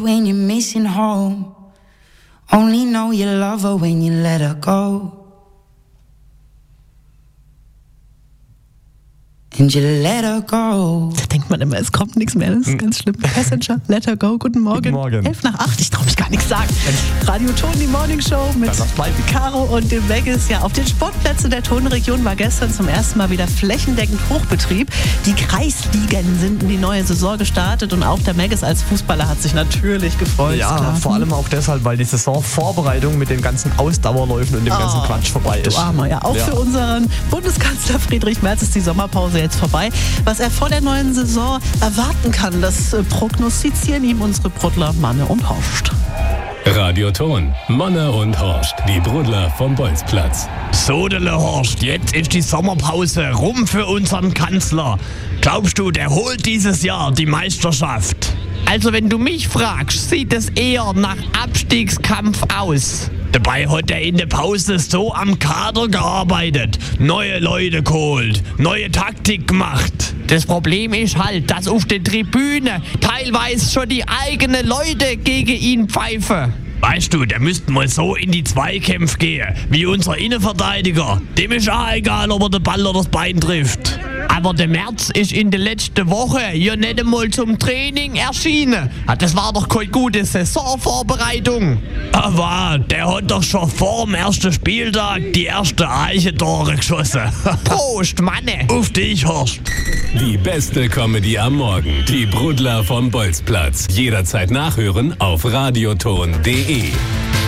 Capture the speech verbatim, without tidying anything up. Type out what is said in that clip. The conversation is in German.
when you're missing home. Only know you love her when you let her go. And you let her go. Da denkt man immer, es kommt nichts mehr. Das ist hm. ganz schlimm. Passenger, let her go. Guten Morgen. Guten Morgen. Elf nach acht. Ich traue mich gar nichts sagen. Radio Ton, die Morning Show mit Caro und dem Vegas. Ja, auf den Sportplätzen der Tonregion war gestern zum ersten Mal wieder flächendeckend Hochbetrieb. Die Kreisligen sind in die neue Saison gestartet und auch der Megas als Fußballer hat sich natürlich gefreut. Ja, klar. Vor allem auch deshalb, weil die Saisonvorbereitung mit den ganzen Ausdauerläufen und dem oh, ganzen Quatsch vorbei ist. Du Armer, ja. Auch ja. für unseren Bundeskanzler Friedrich Merz ist die Sommerpause jetzt vorbei. Was er vor der neuen Saison erwarten kann, das prognostizieren ihm unsere Brudler Manne und Horst. Radio Ton, Manne und Horst, die Brudler vom Bolzplatz. Sodele Horst, jetzt ist die Sommerpause rum für unseren Kanzler. Glaubst du, der holt dieses Jahr die Meisterschaft? Also wenn du mich fragst, sieht es eher nach Abstiegskampf aus. Dabei hat er in der Pause so am Kader gearbeitet, neue Leute geholt, neue Taktik gemacht. Das Problem ist halt, dass auf der Tribüne teilweise schon die eigenen Leute gegen ihn pfeifen. Weißt du, der müsste mal so in die Zweikämpfe gehen, wie unser Innenverteidiger. Dem ist auch egal, ob er den Ball oder das Bein trifft. Aber der Merz ist in der letzten Woche ja nicht einmal zum Training erschienen. Das war doch keine gute Saisonvorbereitung. Aber der hat doch schon vor dem ersten Spieltag die ersten Eichentore geschossen. Prost, Manne. Auf dich, Horst. Die beste Comedy am Morgen. Die Brudler vom Bolzplatz. Jederzeit nachhören auf radioton punkt de.